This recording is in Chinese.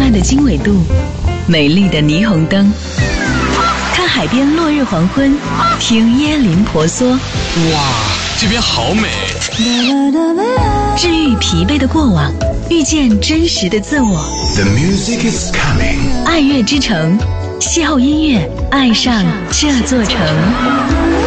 淡的经纬度，美丽的霓虹灯，看海边落日黄昏，听椰林婆娑。 哇，这边好美！ 治愈疲惫的过往，遇见真实的自我。 The music is coming。 爱乐之城，邂逅音乐，爱上这座城。